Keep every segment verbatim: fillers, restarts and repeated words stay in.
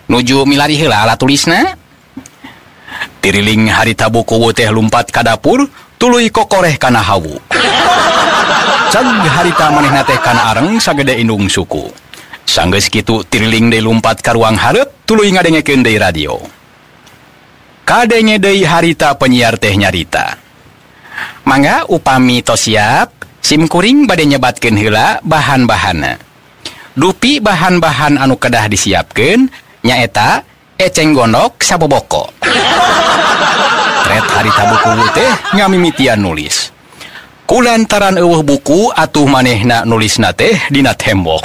nuju milari heula ala tulisna. Tiriling harita buku teh lumpat ka dapur, tuluy kokoreh kana hawu. Cag harita manehna teh kana areng sagede indung suku. Sanggeus kitu tiriling deui lumpat ka ruang hareup, tuluy ngadengekeun deui radio. Kadenge deui harita penyiar teh nyarita. Mangga upami tos siap, sim kuring bade nyebatkeun heula bahan-bahanna. Dupi bahan-bahan anu kedah disiapkeun nyaeta eceng gondok saboboko. Tret harita buku teh ngamimitian nulis. Kulantaran eueuh buku atuh manehna nulisna teh dina tembok.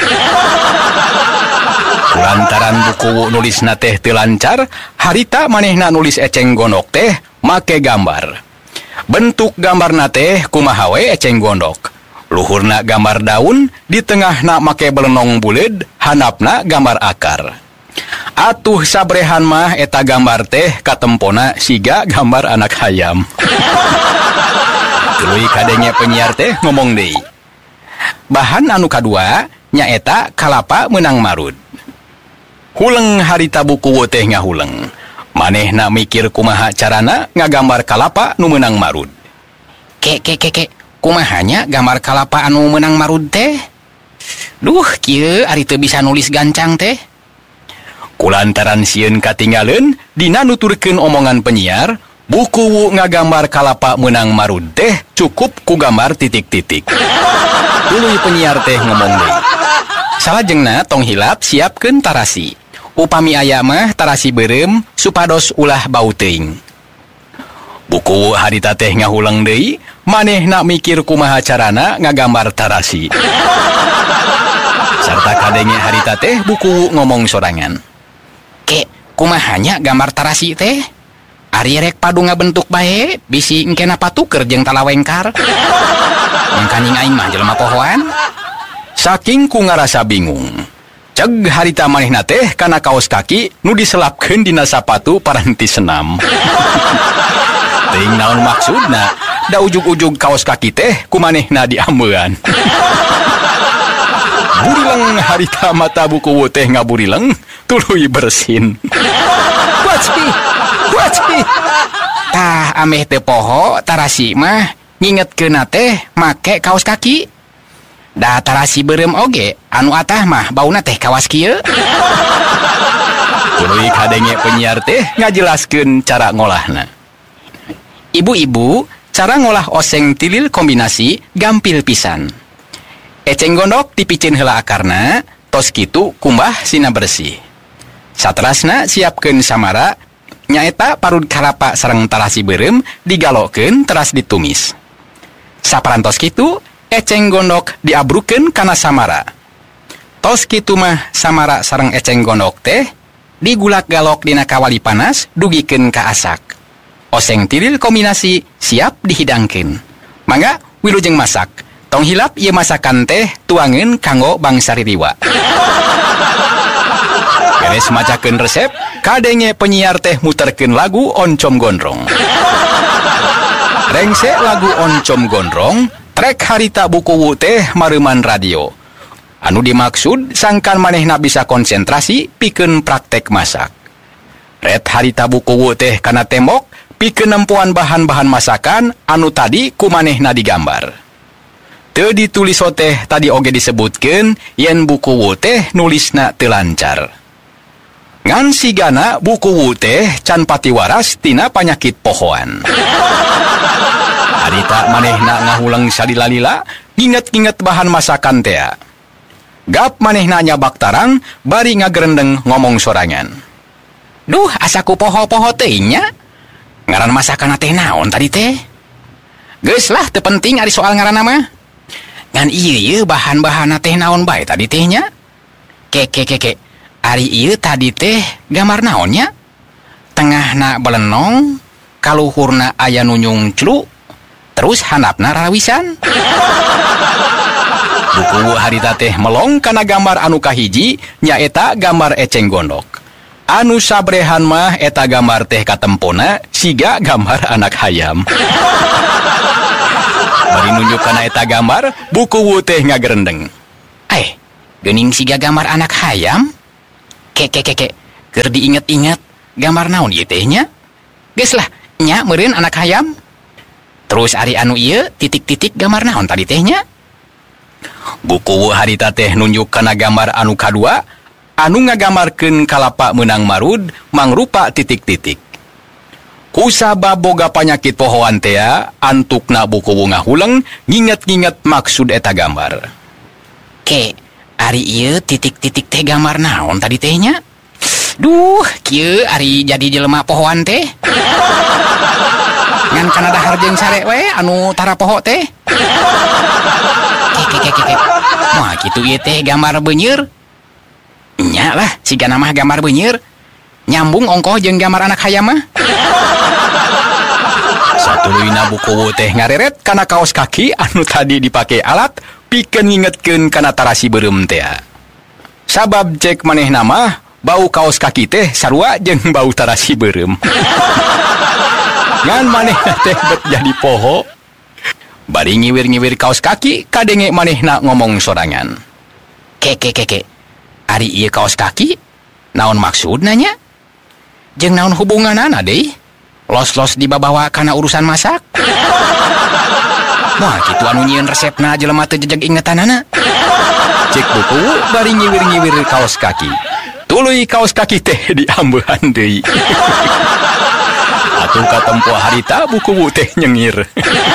Kulantaran buku nulisna teh teu lancar, harita manehna nulis eceng gondok teh make gambar. Bentuk gambarna teh kumaha we eceng gondok. Luhurna gambar daun, di tengahna make belenong buleud, handapna gambar akar. Atuh sabrehan mah eta gambar teh katempona siga gambar anak hayam. Tuluy kadenge penyiar teh ngomong deui. Bahan anu kadua nyaeta kalapa meunang marud. Huleng harita buku teh ngahuleng. Manehna mikir kumaha carana ngagambar kalapa nu meunang marud. Ke ke ke ke kumahanya gambar kalapa anu meunang marud teh? Duh, kieu ari teu bisa nulis gancang teh. Kulantaran sieun katinggaleun dina nuturkeun omongan penyiar, buku ngagambar kalapa meunang marud teh cukup ku gambar titik-titik. Tuluy penyiar teh ngomong deui. Salajengna tong hilap siapkeun tarasi. Upami aya mah tarasi beureum supados ulah bau teuing. Buku harita teh ngahuleng deui, manehna mikir kumaha carana ngagambar tarasi. Sarta kadenge harita teh buku ngomong sorangan. Ke, kumahanya gambar tarasi teh? Ari rek padu ngabentuk bae, bisi engkena patuker jeung talawengkar. Yang kaning aing mah jelema pohoan. Saking ku ngarasa bingung. Ceg harita manehna teh kana kaos kaki nu diselapkeun dina sapatu paranti senam. Teuing naon maksudna? Da ujug-ujug kaos kaki teh ku manehna diambeuan. Burileng harita mata buku teh ngaburileng, tuluy bersin. Waci, waci. Tah ameh teu poho tarasi mah ngingetkeun teh make kaos kaki. Da tarasi beureum oge, anu atah mah bauna teh kawas kieu. Tuluy kadenge penyiar teh ngajelaskeun cara ngolahna. Ibu-ibu, cara ngolah oseng tilil kombinasi gampil pisan. Eceng gondok dipicin heula akarna, tos kitu kumbah sina bersih. Saterasna siapkeun samara, nyaeta parud kalapa sareng tarasi beureum digalokeun teras ditumis. Saparantos kitu eceng gondok diabrukeun kana samara. Tos kitu mah samara sareng eceng gondok teh digulak galok dina kawali panas dugikeun ka asak. Oseng tilil kombinasi siap dihidangkeun. Mangga wilujeng masak. Tong hilap ieu masakan teh tuangeun kanggo bangsa ririwa. Beres macakeun resep, kadenge penyiar teh muterkeun lagu Oncom Gondrong. Rengse lagu Oncom Gondrong, trek harita buku teh mareuman radio. Anu dimaksud sangkan manehna bisa konsentrasi pikeun praktek masak. Ret harita buku teh kana tembok pikeun nempuan bahan-bahan masakan anu tadi ku manehna digambar. Teu ditulis teh tadi oge disebutkeun yen buku teh nulisna teu lancar. Ngan sigana buku teh can pati waras tina panyakit pohoan. Harita manehna ngahuleng sadila-lila, nginget-nginget bahan masakan teh. Gap manehna nyabak tarang, bari ngagerendeng ngomong sorangan. Duh, asaku poho-poho teh nya. Ngaran masakan teh naon tadi teh? Geus lah, teu penting ari soal ngaranna mah. Ngan ieu ieu bahan-bahan teh naon bae tadi teh nya? Ke ke ke ke. Ari ieu tadi teh gambar naonnya? Tengahna belenong, kaluhurna aya nu nyungclu, terus handapna rarawisan. Buku harita teh melong kana gambar anu kahiji nyaeta gambar eceng gondok. Anu sabrehan mah eta gambar teh katempona siga gambar anak hayam. Bari nunjuk kana eta gambar, buku teh ngagerendeng. Eh, geuning siga gambar anak hayam? Ke ke ke ke. Keur diinget-inget gambar naon ieu teh nya? Geus lah, nya meureun anak hayam. Terus ari anu ieu titik-titik gambar naon tadi teh nya? Buku harita teh nunjuk kana gambar anu kadua anu ngagambarkeun kalapa meunang marud mangrupa titik-titik. Kusabab boga panyakit pohoan teh antukna buku ngahuleng nginget-nginget maksud eta gambar. Ke, ari ieu titik-titik teh gambar naon tadi teh nya? Duh, kieu ari jadi jelema pohoan teh. Ngan kana dahar jeung sare we anu tara poho teh. Ke ke ke ke. Moal kitu ieu teh gambar beunyeur. Nya lah, sigana mah gambar beunyeur. Nyambung ongkoh jeung gambar anak hayam mah. Satuluyna buku teh ngareret kana kaos kaki anu tadi dipake alat pikeun ngingetkeun kana tarasi beureum teh. Sabab cek manehna mah bau kaos kaki teh sarua jeung bau tarasi beureum. Ngan manehna teh bet jadi poho. Bari ngiwir-ngiwir kaos kaki kadenge manehna ngomong sorangan. Ke ke ke ke. Ari ieu kaos kaki naon maksudna nya? Jeung naon hubunganana deui? Los-los dibabawa kana urusan masak? Moal kitu anu nyieun resepna jelema teu jejeg ingetanana. Cek buku bari ngiwir-ngiwir kaos kaki. Tuluy kaos kaki teh diambehan deui. Atuh katempo harita buku teh nyengir.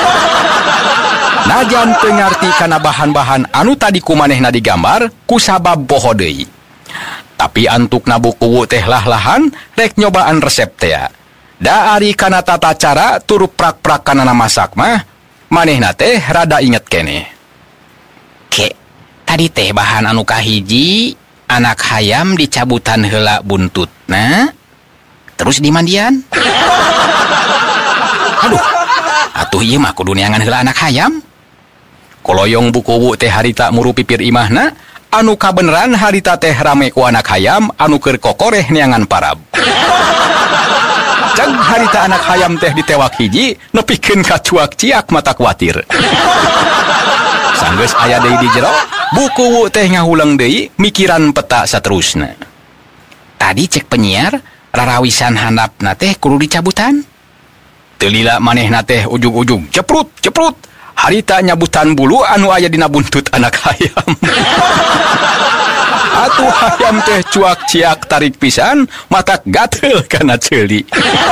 Najan teu ngarti kana bahan-bahan anu tadi kumanehna digambar kusabab poho deui. Tapi antukna buku teh lah-lahan rek nyobaan resep teh. Da ari kana tata cara turu prak-prak kanana masak mah manehna teh rada inget keneh. Ke, tadi teh bahan anu kahiji anak hayam dicabutan heula buntutna terus dimandian. Aduh, atuh ieu mah kudu neangan heula anak hayam. Koloyong buku teh harita muru pipir imahna anu kabeneran harita teh rame ku anak hayam anu keur kokoreh neangan parab. Cang harita anak hayam teh ditewak hiji nepikeun ka cuak ciak mata kuatir. Sanggeus aya deui di jero, buku teh ngahuleng deui mikiran peta saterusna. Tadi cek penyiar rarawisan handapna teh kudu dicabutan. Teu lila manehna teh ujug-ujug ceprut ceprut harita nyabutan bulu anu aya dina buntut anak hayam. Atuh hayam teh cuak ciak tarik pisan mata gatel kana ceuli.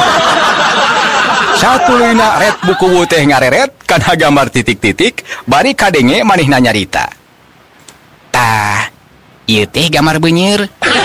Satuluyna ret buku teh ngareret kana gambar titik-titik bari kadenge manehna nyarita. Tah, ieu teh gambar beunyeur.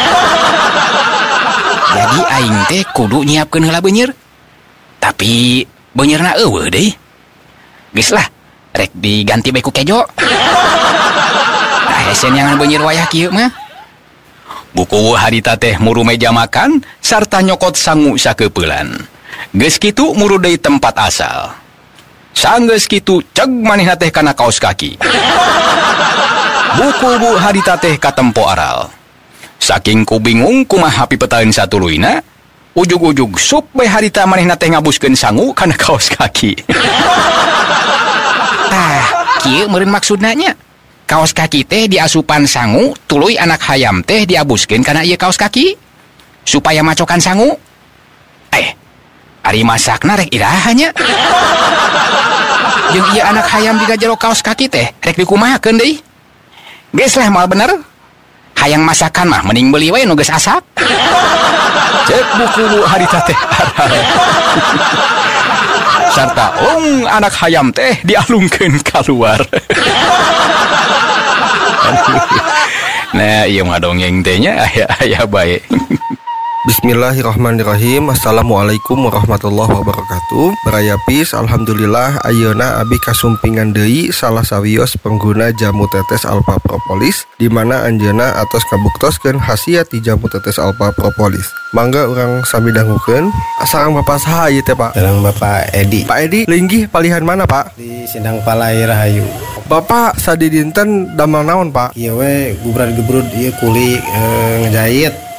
Jadi aing teh kudu nyiapkeun heula beunyeur. Tapi beunyeurna eueuh deui. Geus lah, rek diganti bae ku kejo. Tah hese nyangan beunyeur wayah kieu mah. Buku harita teh muru meja makan sarta nyokot sangu sakeupelan. Geus kitu muru deui tempat asal. Sanggeus kitu ceg manehna teh kana kaos kaki. Buku bu harita teh katempo aral. Saking ku bingung kumaha pipetaeun satuluyna, ujug-ujug sup bae harita manehna teh ngabuskeun sangu kana kaos kaki. Tah, kieu meureun maksudna nya. Kaos kaki teh diasupan sangu tuluy anak hayam teh diabuskeun kana ieu kaos kaki supaya macokan sangu. Eh, ari masakna rek iraha nya. Jeung ieu anak hayam di jero kaos kaki teh rek dikumahakeun deui. Geus lah moal bener. Hayang masakan mah mending beuli we nu geus asak. Cek buku harita teh aral. Sarta ong anak hayam teh dialungkeun kaluar. Nah, iya mah dongeng teh nya aya aya bae. Bismillahirrahmanirrahim. Assalamualaikum warahmatullahi wabarakatuh. Barayapis, alhamdulillah ayeuna abi kasumpingan deui salah sawios pengguna jamu tetes alpha propolis di mana anjeunna atos kabuktoskeun khasiat ti jamu tetes alpha propolis. Mangga urang sami dangukeun. Sareng Bapak saha ieu teh, Pak? Sareng Bapak Edi. Pak Edi, linggih palihan mana, Pak? Di Sindang Palai Rahayu. Bapak sadi dinten damel naon, Pak? Ieu we gubrad-gubrud ieu kuli e, ngejahit.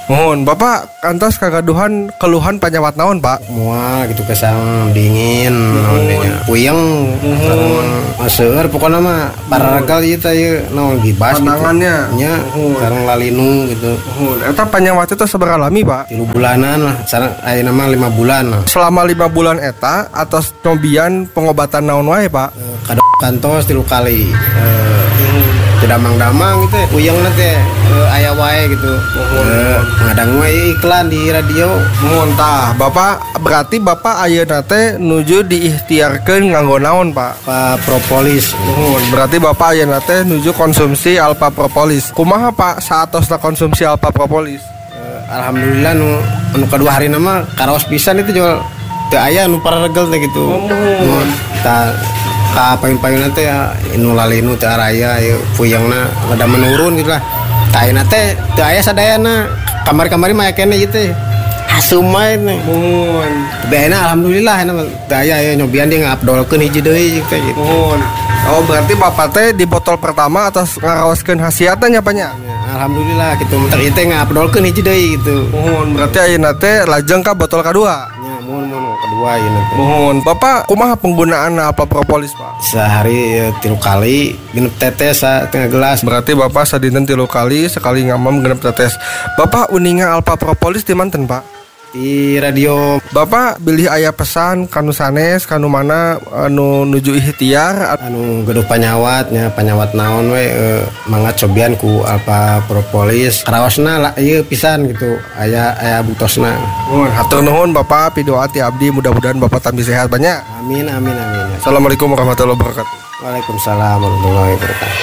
Mohon Bapak kantos kagaduhan keluhan penyawat naon Pak? Mual gitu kesang dingin naonnya. Puyeng sareng maseur pokona mah paragal ieu teh ieu naon gibas gitu. Pandangannya. Nya sareng lalinu gitu. Mohon eta penyawat itu sabar lami Pak? Tilu bulanan lah sareng ayeuna mah lima bulan lah. Selama lima bulan eta atas nyobian pengobatan naon wae Pak? Kadok kantos tilu kali. Eh, damang-damang gitu puyeng teh aya wae gitu. Eh, ngadang wae iklan di radio. Mohon tah Bapak berarti Bapak ayeuna teh nuju diikhtiarkeun nganggo naon Pak? Pak propolis. Mohon berarti Bapak ayeuna teh nuju konsumsi alpha propolis. Kumaha Pak saatosna konsumsi alpha propolis? Eh, alhamdulillah nu anu kadua harina mah karaos pisan itu jual teu aya nu pararegel teh gitu. Mohon tah ka payun-payunna teh ya inu lalinu teh araya ieu puyengna rada menurun gitu lah. Tah ayeuna teh teu aya sadayana. Kamari-kamari mah kene ieu teh. Hasum mah teh. Mohon. Beana alhamdulillah ena teu aya aya nyobian dia ngabdolkeun hiji deui teh gitu. Mohon. Oh berarti Bapak teh di botol pertama atas ngaraoskeun khasiatna nya Pak nya? Alhamdulillah gitu mentek ieu teh ngabdolkeun hiji deui gitu. Mohon berarti ayeuna teh lajeng ka botol kadua. Nya mohon mohon kedua ieu teh. Mohon Bapak kumaha penggunaan alpha propolis Pak? Sehari ya, tilu kali genep tetes setengah gelas. Berarti Bapak sadinten tilu kali sekali ngamam genep tetes. Bapak uninga alpha propolis di manten Pak? Di radio. Bapak bilih aya pesan kanu sanes kanu mana anu nuju ikhtiar Anu geduh panyawatnya panyawat naon we e, mangat cobian ku alpha propolis karaosna lah ieu pisan gitu aya aya butosna. Mohon hatur nuhun Bapak pidoa ti abdi mudah-mudahan Bapak tambah sehat banyak. Amin amin amin. Assalamualaikum warahmatullahi wabarakatuh. Waalaikumsalam warahmatullahi wabarakatuh.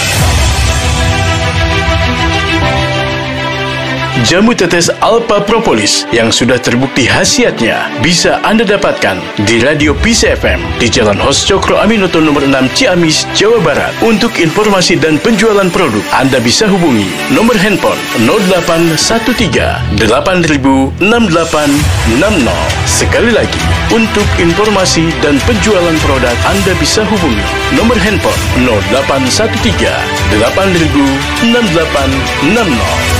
Jamu tetes Alpha Propolis yang sudah terbukti khasiatnya bisa Anda dapatkan di Radio Peace F M di Jalan Hos Cokro Aminoto nomor enam Ciamis, Jawa Barat. Untuk informasi dan penjualan produk, Anda bisa hubungi nomor handphone nol delapan satu tiga delapan nol enam delapan enam nol. Sekali lagi, untuk informasi dan penjualan produk, Anda bisa hubungi nomor handphone nol delapan satu tiga delapan nol enam delapan enam nol.